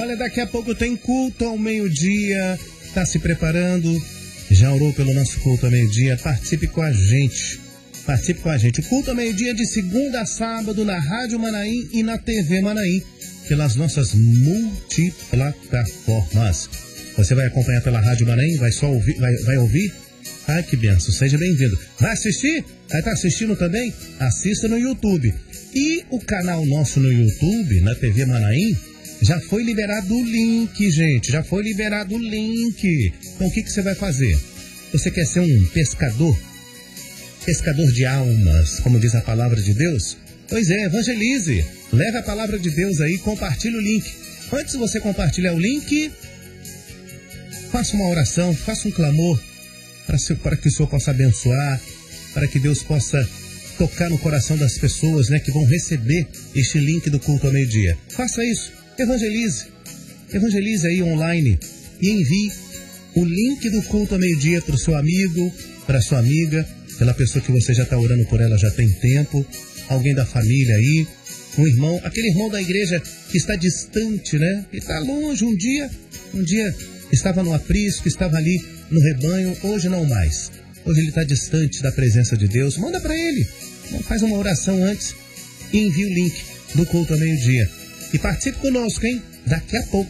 Olha, daqui a pouco tem culto ao meio-dia. Tá se preparando? Já orou pelo nosso culto ao meio-dia? Participe com a gente. Participe com a gente. O culto ao meio-dia de segunda a sábado na Rádio Manaim e na TV Manaim, pelas nossas multiplataformas. Você vai acompanhar pela Rádio Manaim? Vai só ouvir? Vai ouvir? Ai, que benção. Seja bem-vindo. Vai assistir? Vai estar assistindo também? Assista no YouTube. E o canal nosso no YouTube, na TV Manaim, já foi liberado o link, gente. Já foi liberado o link. Então, o que você vai fazer? Você quer ser um pescador? Pescador de almas, como diz a palavra de Deus? Pois é, evangelize. Leve a palavra de Deus aí, compartilhe o link. Antes de você compartilhar o link, faça uma oração, faça um clamor para que o Senhor possa abençoar, para que Deus possa tocar no coração das pessoas, né, que vão receber este link do culto ao meio-dia. Faça isso, evangelize. Evangelize aí online e envie o link do culto ao meio-dia para o seu amigo, para a sua amiga, pela pessoa que você já está orando por ela já tem tempo, alguém da família aí, um irmão, aquele irmão da igreja que está distante, né? Que está longe, um dia estava no aprisco, estava ali no rebanho, hoje não mais. Hoje ele está distante da presença de Deus. Manda para ele, faz uma oração antes e envia o link do culto ao meio-dia. E participe conosco, hein? Daqui a pouco